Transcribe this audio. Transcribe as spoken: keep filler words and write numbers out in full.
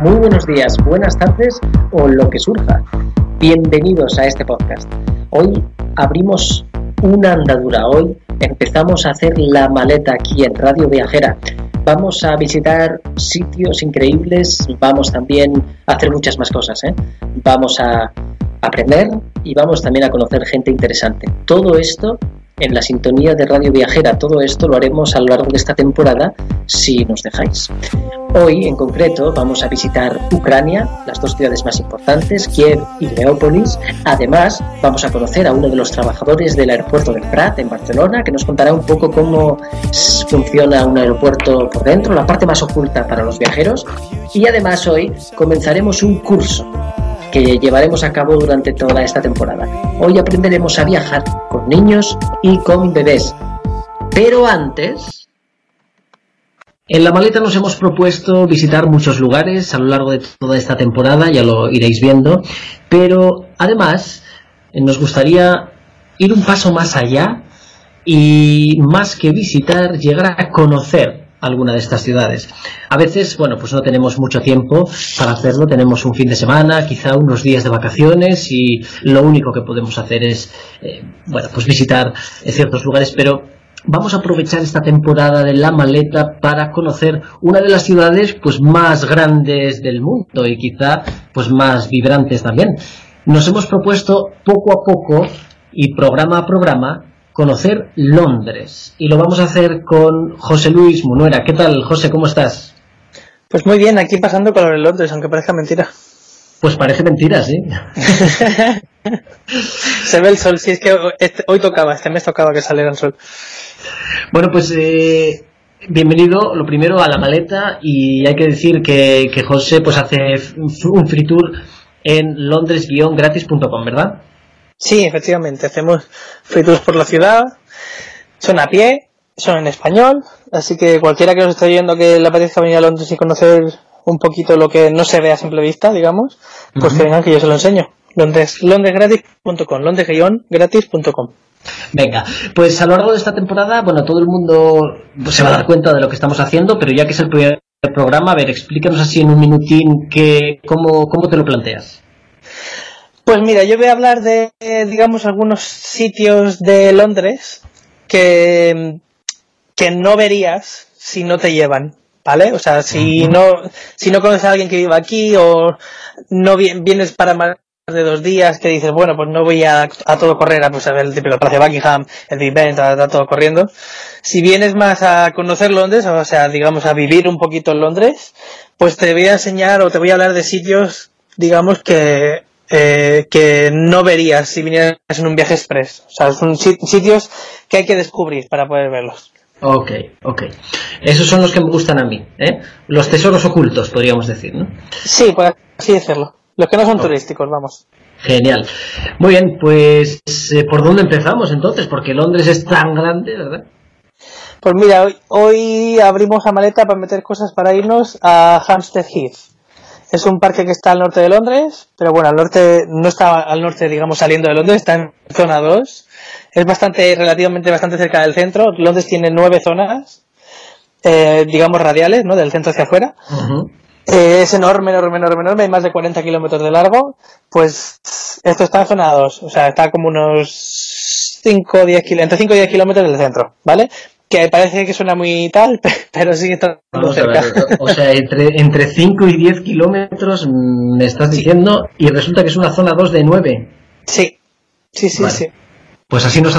muy buenos días, buenas tardes o lo que surja. Bienvenidos a este podcast. Hoy abrimos una andadura, hoy empezamos a hacer la maleta aquí en Radio Viajera. Vamos a visitar sitios increíbles, vamos también a hacer muchas más cosas, ¿eh? Vamos a aprender y vamos también a conocer gente interesante. Todo esto en la sintonía de Radio Viajera, todo esto lo haremos a lo largo de esta temporada si nos dejáis. Hoy en concreto vamos a visitar Ucrania, las dos ciudades más importantes, Kiev y Leópolis. Además vamos a conocer a uno de los trabajadores del aeropuerto del Prat en Barcelona, que nos contará un poco cómo funciona un aeropuerto por dentro, la parte más oculta para los viajeros. Y además hoy comenzaremos un curso que llevaremos a cabo durante toda esta temporada. Hoy aprenderemos a viajar con niños y con bebés. Pero antes, en la maleta nos hemos propuesto visitar muchos lugares a lo largo de toda esta temporada, ya lo iréis viendo, pero además nos gustaría ir un paso más allá y más que visitar, llegar a conocer alguna de estas ciudades. A veces, bueno, pues no tenemos mucho tiempo para hacerlo, tenemos un fin de semana, quizá unos días de vacaciones y lo único que podemos hacer es, eh, bueno, pues visitar ciertos lugares, pero vamos a aprovechar esta temporada de la maleta para conocer una de las ciudades pues más grandes del mundo y quizá pues más vibrantes también. Nos hemos propuesto poco a poco y programa a programa conocer Londres y lo vamos a hacer con José Luis Munuera. ¿Qué tal, José? ¿Cómo estás? Pues muy bien, aquí pasando calor en Londres, aunque parezca mentira. Pues parece mentira, sí. Se ve el sol, sí, es que este, hoy tocaba, este mes tocaba que saliera el sol. Bueno, pues eh, bienvenido, lo primero, a la maleta, y hay que decir que, que José pues hace un free tour en londres guion gratis punto com, ¿verdad? Sí, efectivamente, hacemos free tours por la ciudad, son a pie, son en español, así que cualquiera que nos esté oyendo que le apetezca venir a Londres y conocer un poquito lo que no se ve a simple vista, digamos, pues uh-huh. que vengan que yo se lo enseño. Londres, londres gratis punto com, londres guion gratis punto com. Venga, pues a lo largo de esta temporada, bueno, todo el mundo se va a dar cuenta de lo que estamos haciendo, pero ya que es el primer programa, a ver, explícanos así en un minutín que, cómo, cómo te lo planteas. Pues mira, yo voy a hablar de, digamos, algunos sitios de Londres que, que no verías si no te llevan, ¿vale? O sea, si uh-huh. no si no conoces a alguien que viva aquí o no vienes para más de dos días que dices, bueno, pues no voy a, a todo correr, a, pues a ver el típico Palacio de Buckingham, el Big Ben, está, está todo corriendo. Si vienes más a conocer Londres, o sea, digamos, a vivir un poquito en Londres, pues te voy a enseñar o te voy a hablar de sitios, digamos, que Eh, que no verías si vinieras en un viaje express. O sea, son sitios que hay que descubrir para poder verlos. Ok, ok. Esos son los que me gustan a mí, ¿eh? Los tesoros ocultos, podríamos decir, ¿no? Sí, por así decirlo. Los que no son oh. turísticos, vamos. Genial. Muy bien, pues eh, ¿por dónde empezamos entonces? Porque Londres es tan grande, ¿verdad? Pues mira, hoy, hoy abrimos la maleta para meter cosas para irnos a Hampstead Heath. Es un parque que está al norte de Londres, pero bueno, al norte no está al norte, digamos, saliendo de Londres, está en zona dos. Es bastante, relativamente bastante cerca del centro. Londres tiene nueve zonas, eh, digamos, radiales, ¿no? Del centro hacia afuera. Uh-huh. Eh, es enorme, enorme, enorme, enorme, hay más de cuarenta kilómetros de largo. Pues esto está en zona dos, o sea, está como unos cinco o diez kilómetros, entre cinco y diez kilómetros del centro, ¿vale? Que parece que suena muy tal, pero sí que está muy cerca. Ver, o sea, entre, entre cinco y diez kilómetros me estás diciendo, sí. Y resulta que es una zona dos de nueve. Sí, sí, sí, vale. sí. Pues así nos